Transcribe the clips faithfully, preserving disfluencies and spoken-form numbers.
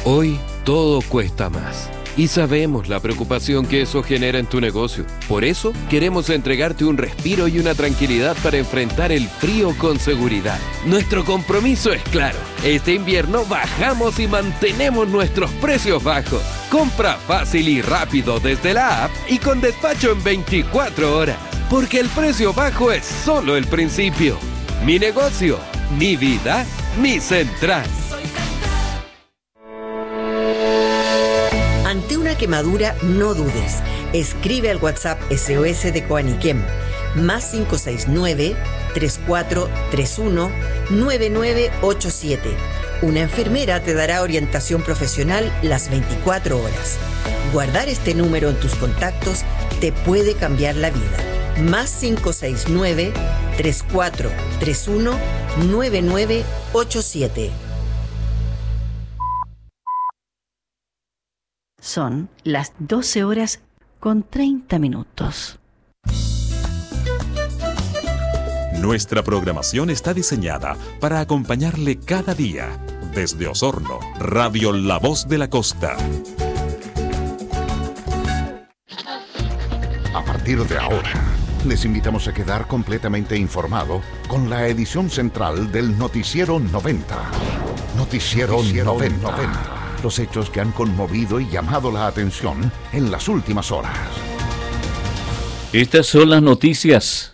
Hoy todo cuesta más. Y sabemos la preocupación que eso genera en tu negocio. Por eso queremos entregarte un respiro y una tranquilidad para enfrentar el frío con seguridad. Nuestro compromiso es claro. Este invierno bajamos y mantenemos nuestros precios bajos. Compra fácil y rápido desde la app y con despacho en veinticuatro horas. Porque el precio bajo es solo el principio. Mi negocio, mi vida, mi Central. Ante una quemadura, no dudes. Escribe al WhatsApp S O S de Coaniquem, más cinco seis nueve, tres cuatro tres uno, nueve nueve ocho siete. Una enfermera te dará orientación profesional las veinticuatro horas. Guardar este número en tus contactos te puede cambiar la vida. Más cinco seis nueve, tres cuatro tres uno, nueve nueve ocho siete. Son las doce horas con treinta minutos. Nuestra programación está diseñada para acompañarle cada día. Desde Osorno, Radio La Voz de la Costa. A partir de ahora, les invitamos a quedar completamente informado con la edición central del Noticiero noventa. Noticiero, Noticiero noventa. noventa. Los hechos que han conmovido y llamado la atención en las últimas horas. Estas son las noticias.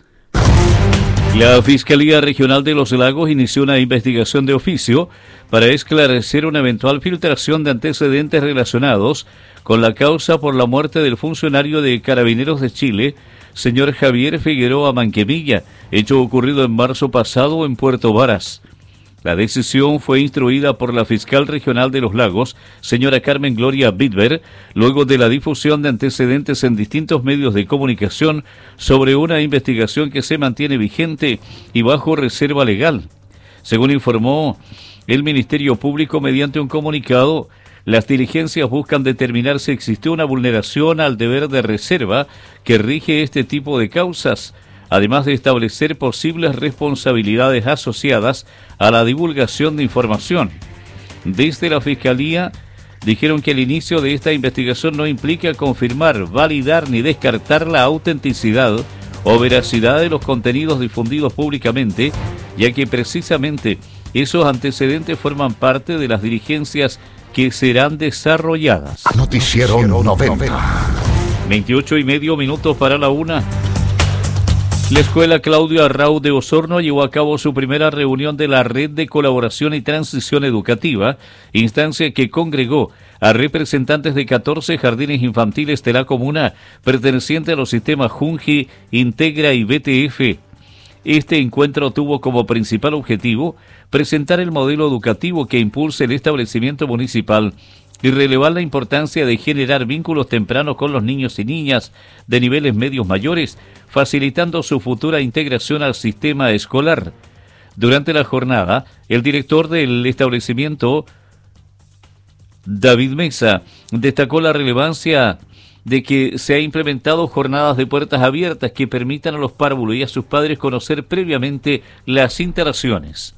La Fiscalía Regional de Los Lagos inició una investigación de oficio para esclarecer una eventual filtración de antecedentes relacionados con la causa por la muerte del funcionario de Carabineros de Chile, señor Javier Figueroa Manquemilla, hecho ocurrido en marzo pasado en Puerto Varas. La decisión fue instruida por la fiscal regional de Los Lagos, señora Carmen Gloria Bitber, luego de la difusión de antecedentes en distintos medios de comunicación sobre una investigación que se mantiene vigente y bajo reserva legal. Según informó el Ministerio Público mediante un comunicado, las diligencias buscan determinar si existió una vulneración al deber de reserva que rige este tipo de causas, además de establecer posibles responsabilidades asociadas a la divulgación de información. Desde la Fiscalía dijeron que el inicio de esta investigación no implica confirmar, validar ni descartar la autenticidad o veracidad de los contenidos difundidos públicamente, ya que precisamente esos antecedentes forman parte de las diligencias que serán desarrolladas. Noticiero noventa. veintiocho y medio minutos para la una. La Escuela Claudio Arrau de Osorno llevó a cabo su primera reunión de la Red de Colaboración y Transición Educativa, instancia que congregó a representantes de catorce jardines infantiles de la comuna perteneciente a los sistemas Junji, Integra y B T F. Este encuentro tuvo como principal objetivo presentar el modelo educativo que impulsa el establecimiento municipal y relevar la importancia de generar vínculos tempranos con los niños y niñas de niveles medios mayores, facilitando su futura integración al sistema escolar. Durante la jornada, el director del establecimiento, David Mesa, destacó la relevancia de que se ha implementado jornadas de puertas abiertas que permitan a los párvulos y a sus padres conocer previamente las instalaciones.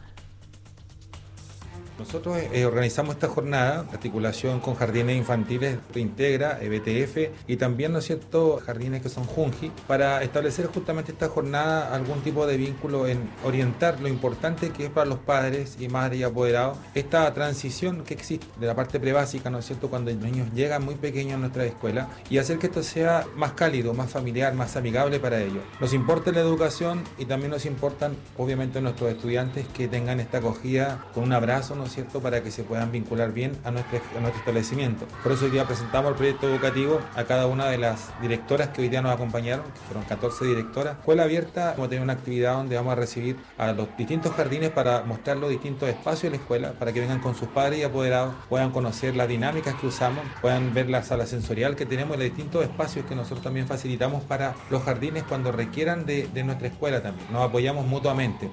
Nosotros eh, organizamos esta jornada, articulación con jardines infantiles de Integra, E B T F y también, ¿no es cierto?, jardines que son Junji, para establecer justamente esta jornada algún tipo de vínculo en orientar lo importante que es para los padres y madres y apoderados esta transición que existe de la parte prebásica, ¿no es cierto?, cuando los niños llegan muy pequeños a nuestra escuela, y hacer que esto sea más cálido, más familiar, más amigable para ellos. Nos importa la educación y también nos importan, obviamente, nuestros estudiantes que tengan esta acogida con un abrazo, ¿no es cierto?, para que se puedan vincular bien a nuestro, a nuestro establecimiento. Por eso hoy día presentamos el proyecto educativo a cada una de las directoras que hoy día nos acompañaron, que fueron catorce directoras. Escuela Abierta, vamos a tener una actividad donde vamos a recibir a los distintos jardines para mostrar los distintos espacios de la escuela, para que vengan con sus padres y apoderados, puedan conocer las dinámicas que usamos, puedan ver la sala sensorial que tenemos y los distintos espacios que nosotros también facilitamos para los jardines cuando requieran de, de nuestra escuela también. Nos apoyamos mutuamente.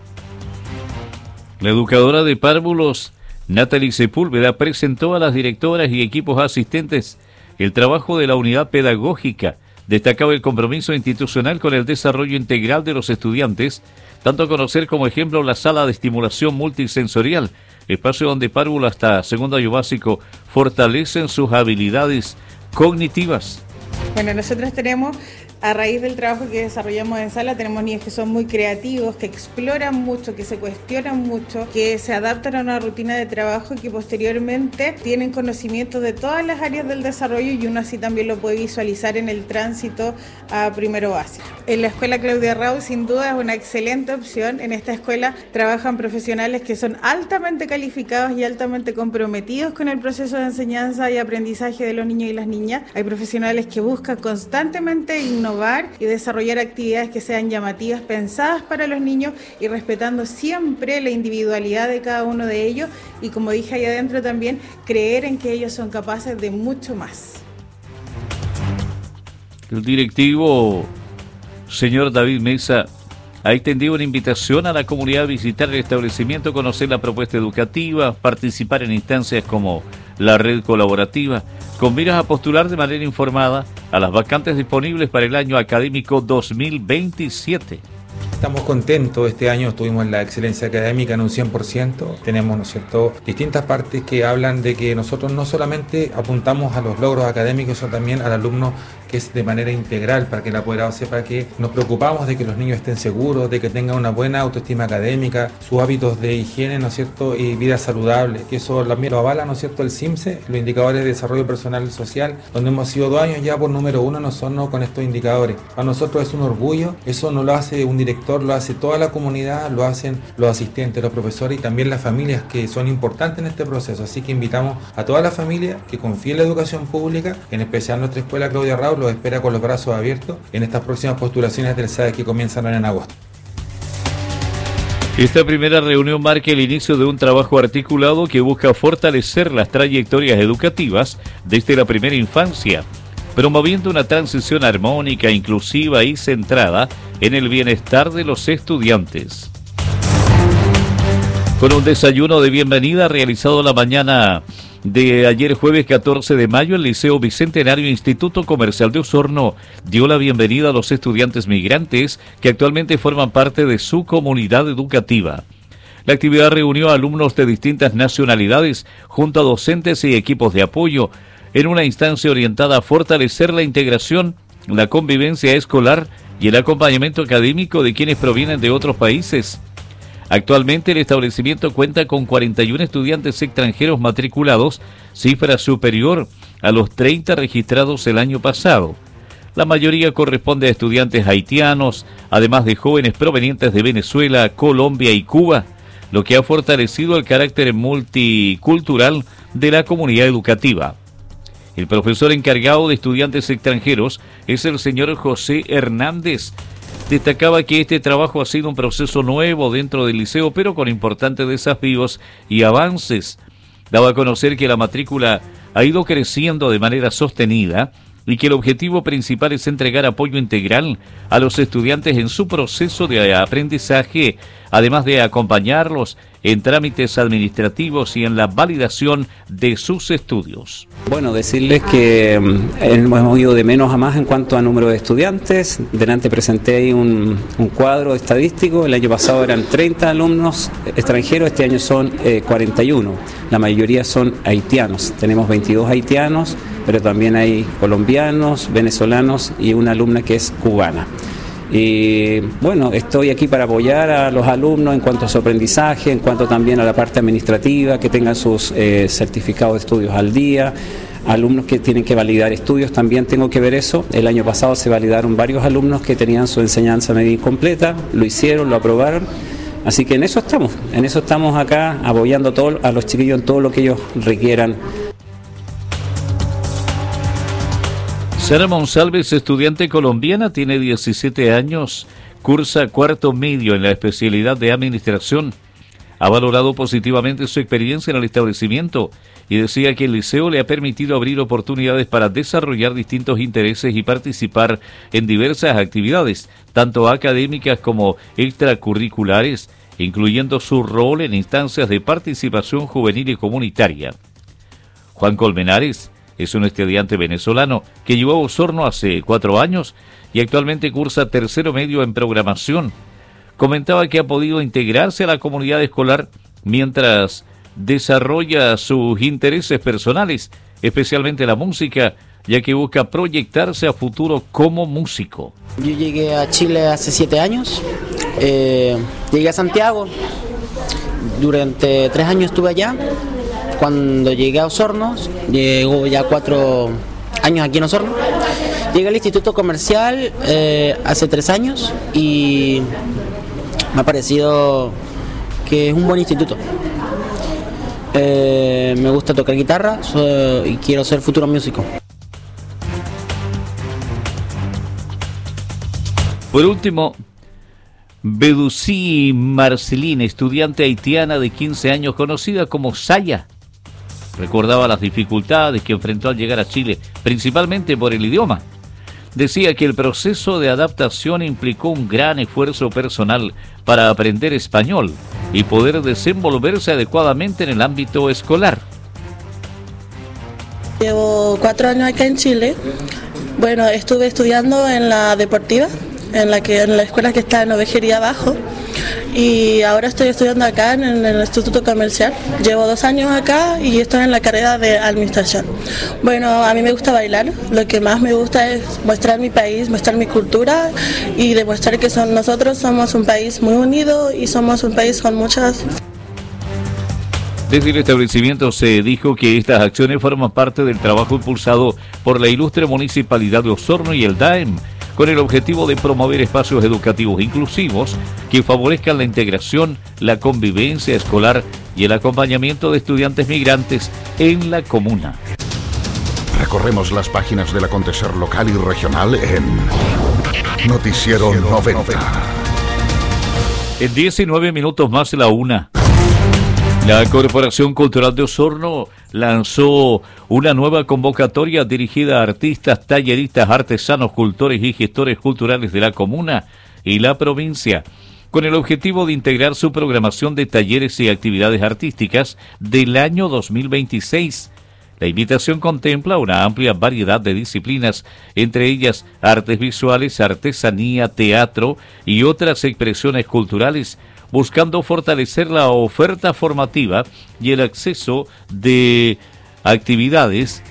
La educadora de párvulos, Natalie Sepúlveda, presentó a las directoras y equipos asistentes el trabajo de la unidad pedagógica. Destacaba el compromiso institucional con el desarrollo integral de los estudiantes, tanto a conocer como ejemplo la sala de estimulación multisensorial, espacio donde párvulo hasta segundo año básico fortalecen sus habilidades cognitivas. Bueno, nosotros tenemos, a raíz del trabajo que desarrollamos en sala, tenemos niños que son muy creativos, que exploran mucho, que se cuestionan mucho, que se adaptan a una rutina de trabajo y que posteriormente tienen conocimiento de todas las áreas del desarrollo, y uno así también lo puede visualizar en el tránsito a primero básico. En la escuela Claudia Rau sin duda es una excelente opción. En esta escuela trabajan profesionales que son altamente calificados y altamente comprometidos con el proceso de enseñanza y aprendizaje de los niños y las niñas. Hay profesionales que buscan constantemente innovar y desarrollar actividades que sean llamativas, pensadas para los niños y respetando siempre la individualidad de cada uno de ellos, y como dije ahí adentro también, creer en que ellos son capaces de mucho más. El directivo, señor David Mesa, ha extendido una invitación a la comunidad a visitar el establecimiento, conocer la propuesta educativa, participar en instancias como la red colaborativa, con miras a postular de manera informada a las vacantes disponibles para el año académico dos mil veintisiete. Estamos contentos, este año estuvimos en la excelencia académica en un cien por ciento, tenemos, ¿no es cierto?, distintas partes que hablan de que nosotros no solamente apuntamos a los logros académicos, sino también al alumno, que es de manera integral, para que el apoderado sepa que nos preocupamos de que los niños estén seguros, de que tengan una buena autoestima académica, sus hábitos de higiene, ¿no es cierto?, y vida saludable, que eso también lo avala, ¿no es cierto?, el CIMSE, los indicadores de desarrollo personal y social, donde hemos sido dos años ya por número uno nosotros con estos indicadores. Para nosotros es un orgullo, eso no lo hace un director, lo hace toda la comunidad, lo hacen los asistentes, los profesores y también las familias, que son importantes en este proceso. Así que invitamos a toda la familia que confíe en la educación pública, en especial nuestra escuela Claudia Rau los espera con los brazos abiertos en estas próximas postulaciones del S A E que comienzan en agosto. Esta primera reunión marca el inicio de un trabajo articulado que busca fortalecer las trayectorias educativas desde la primera infancia, promoviendo una transición armónica, inclusiva y centrada en el bienestar de los estudiantes. Con un desayuno de bienvenida realizado la mañana de ayer jueves catorce de mayo, el Liceo Bicentenario Instituto Comercial de Osorno dio la bienvenida a los estudiantes migrantes que actualmente forman parte de su comunidad educativa. La actividad reunió a alumnos de distintas nacionalidades junto a docentes y equipos de apoyo en una instancia orientada a fortalecer la integración, la convivencia escolar y el acompañamiento académico de quienes provienen de otros países. Actualmente el establecimiento cuenta con cuarenta y uno estudiantes extranjeros matriculados, cifra superior a los treinta registrados el año pasado. La mayoría corresponde a estudiantes haitianos, además de jóvenes provenientes de Venezuela, Colombia y Cuba, lo que ha fortalecido el carácter multicultural de la comunidad educativa. El profesor encargado de estudiantes extranjeros es el señor José Hernández. Destacaba que este trabajo ha sido un proceso nuevo dentro del liceo, pero con importantes desafíos y avances. Daba a conocer que la matrícula ha ido creciendo de manera sostenida y que el objetivo principal es entregar apoyo integral a los estudiantes en su proceso de aprendizaje, además de acompañarlos en trámites administrativos y en la validación de sus estudios. Bueno, decirles que hemos ido de menos a más en cuanto a número de estudiantes. Delante presenté ahí un, un cuadro estadístico. El año pasado eran treinta alumnos extranjeros, este año son eh, cuarenta y uno. La mayoría son haitianos. Tenemos veintidós haitianos, pero también hay colombianos, venezolanos y una alumna que es cubana. Y bueno, estoy aquí para apoyar a los alumnos en cuanto a su aprendizaje, en cuanto también a la parte administrativa, que tengan sus eh, certificados de estudios al día. Alumnos que tienen que validar estudios, también tengo que ver eso. El año pasado se validaron varios alumnos que tenían su enseñanza media incompleta, lo hicieron, lo aprobaron. Así que en eso estamos, en eso estamos acá apoyando a, todo, a los chiquillos en todo lo que ellos requieran. Sara Monsalves, estudiante colombiana, tiene diecisiete años, cursa cuarto medio en la especialidad de administración. Ha valorado positivamente su experiencia en el establecimiento y decía que el liceo le ha permitido abrir oportunidades para desarrollar distintos intereses y participar en diversas actividades, tanto académicas como extracurriculares, incluyendo su rol en instancias de participación juvenil y comunitaria. Juan Colmenares es un estudiante venezolano que llegó a Osorno hace cuatro años y actualmente cursa tercero medio en programación. Comentaba que ha podido integrarse a la comunidad escolar mientras desarrolla sus intereses personales, especialmente la música, ya que busca proyectarse a futuro como músico. Yo llegué a Chile hace siete años, eh, llegué a Santiago, durante tres años estuve allá. Cuando llegué a Osorno, llevo ya cuatro años aquí en Osorno, llegué al Instituto Comercial eh, hace tres años y me ha parecido que es un buen instituto. Eh, me gusta tocar guitarra so, y quiero ser futuro músico. Por último, Bedusi Marceline, estudiante haitiana de quince años, conocida como Saya, recordaba las dificultades que enfrentó al llegar a Chile, principalmente por el idioma. Decía que el proceso de adaptación implicó un gran esfuerzo personal para aprender español y poder desenvolverse adecuadamente en el ámbito escolar. Llevo cuatro años acá en Chile. Bueno, estuve estudiando en la deportiva, en la que en la escuela que está en Ovejería Abajo, y ahora estoy estudiando acá en el, en el Instituto Comercial. Llevo dos años acá y estoy en la carrera de administración. Bueno, a mí me gusta bailar. Lo que más me gusta es mostrar mi país, mostrar mi cultura y demostrar que son, nosotros somos un país muy unido y somos un país con muchas... Desde el establecimiento se dijo que estas acciones forman parte del trabajo impulsado por la ilustre Municipalidad de Osorno y el D A E M, con el objetivo de promover espacios educativos inclusivos que favorezcan la integración, la convivencia escolar y el acompañamiento de estudiantes migrantes en la comuna. Recorremos las páginas del acontecer local y regional en Noticiero noventa. En diecinueve minutos más la una. La Corporación Cultural de Osorno lanzó una nueva convocatoria dirigida a artistas, talleristas, artesanos, cultores y gestores culturales de la comuna y la provincia, con el objetivo de integrar su programación de talleres y actividades artísticas del año dos mil veintiséis. La invitación contempla una amplia variedad de disciplinas, entre ellas artes visuales, artesanía, teatro y otras expresiones culturales, buscando fortalecer la oferta formativa y el acceso de actividades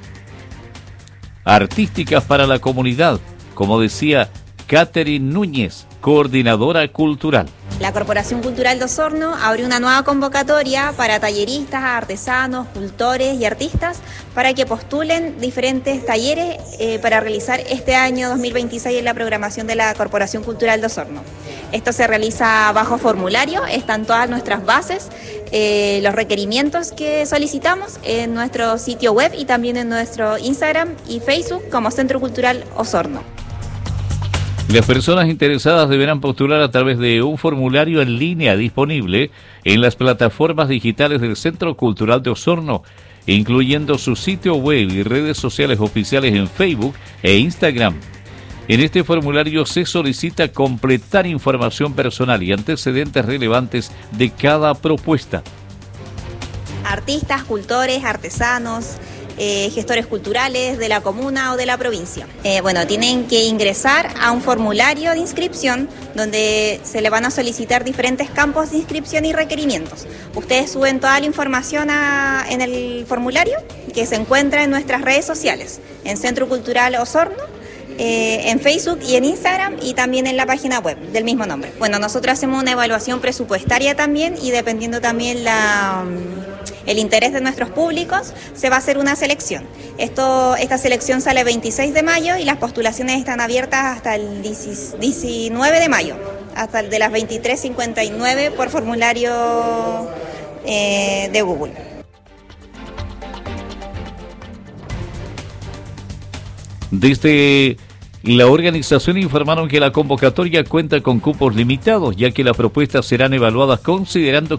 artísticas para la comunidad, como decía Catherine Núñez, coordinadora cultural. La Corporación Cultural de Osorno abrió una nueva convocatoria para talleristas, artesanos, cultores y artistas para que postulen diferentes talleres eh, para realizar este año dos mil veintiséis en la programación de la Corporación Cultural de Osorno. Esto se realiza bajo formulario, están todas nuestras bases, eh, los requerimientos que solicitamos en nuestro sitio web y también en nuestro Instagram y Facebook como Centro Cultural Osorno. Las personas interesadas deberán postular a través de un formulario en línea disponible en las plataformas digitales del Centro Cultural de Osorno, incluyendo su sitio web y redes sociales oficiales en Facebook e Instagram. En este formulario se solicita completar información personal y antecedentes relevantes de cada propuesta. Artistas, cultores, artesanos, Eh, gestores culturales de la comuna o de la provincia. Eh, bueno, tienen que ingresar a un formulario de inscripción donde se le van a solicitar diferentes campos de inscripción y requerimientos. Ustedes suben toda la información a, en el formulario que se encuentra en nuestras redes sociales, en Centro Cultural Osorno, eh, en Facebook y en Instagram y también en la página web del mismo nombre. Bueno, nosotros hacemos una evaluación presupuestaria también y dependiendo también la... el interés de nuestros públicos, se va a hacer una selección. Esto, esta selección sale el veintiséis de mayo y las postulaciones están abiertas hasta el diecinueve de mayo, hasta el de las veintitrés cincuenta y nueve por formulario eh, de Google. Desde la organización informaron que la convocatoria cuenta con cupos limitados, ya que las propuestas serán evaluadas considerando